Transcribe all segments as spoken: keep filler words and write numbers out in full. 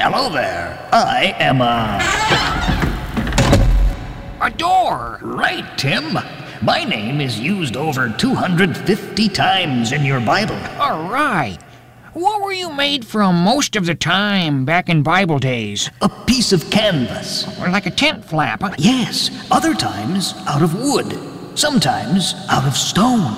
Hello there. I am a... A door! Right, Tim. My name is used over two hundred fifty times in your Bible. All right. What were you made from most of the time back in Bible days? A piece of canvas. Or like a tent flap, huh? Yes, other times out of wood. Sometimes out of stone.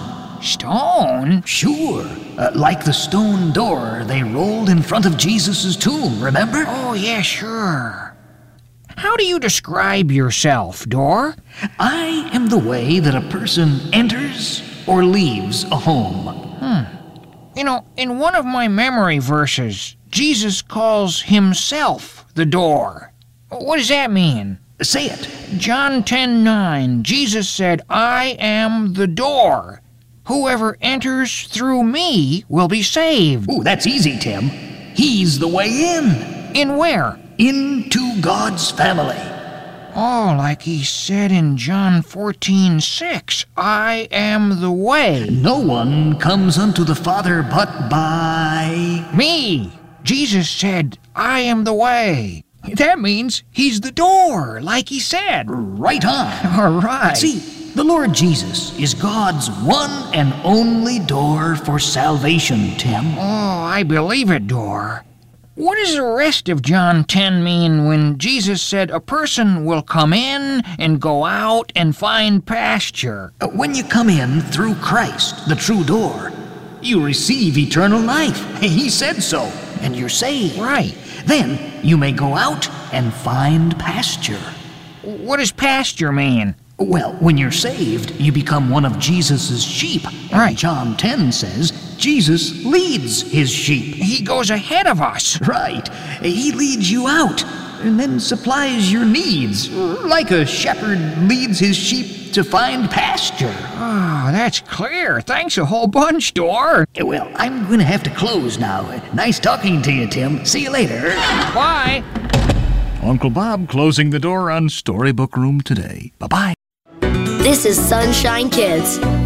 Stone? Sure. Uh, like the stone door they rolled in front of Jesus' tomb, remember? Oh, yeah, sure. How do you describe yourself, Door? I am the way that a person enters or leaves a home. Hmm. You know, in one of my memory verses, Jesus calls himself the door. What does that mean? Say it. John ten nine, Jesus said, I am the door. Whoever enters through me will be saved. Ooh, that's easy, Tim. He's the way in. In where? Into God's family. Oh, like he said in John fourteen six, I am the way. No one comes unto the Father but by... Me. Jesus said, I am the way. That means he's the door, like he said. Right on. All right. See, the Lord Jesus is God's one and only door for salvation, Tim. Oh, I believe it, Door. What does the rest of John ten mean when Jesus said a person will come in and go out and find pasture? When you come in through Christ, the true door, you receive eternal life. He said so, and you're saved. Right. Then you may go out and find pasture. What does pasture mean? Well, when you're saved, you become one of Jesus' sheep. Right. John ten says Jesus leads his sheep. He goes ahead of us. Right. He leads you out and then supplies your needs, like a shepherd leads his sheep to find pasture. Oh, that's clear. Thanks a whole bunch, Door. Well, I'm going to have to close now. Nice talking to you, Tim. See you later. Bye. Uncle Bob closing the door on Storybook Room today. Bye-bye. This is Sunshine Kids.